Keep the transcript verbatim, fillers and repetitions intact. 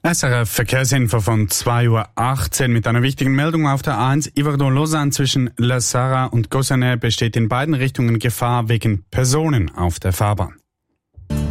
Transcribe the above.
S R F Verkehrsinfo von zwei Uhr achtzehn mit einer wichtigen Meldung auf der A eins. Yverdon-Lausanne zwischen La Sarre und Gossanay besteht in beiden Richtungen Gefahr wegen Personen auf der Fahrbahn.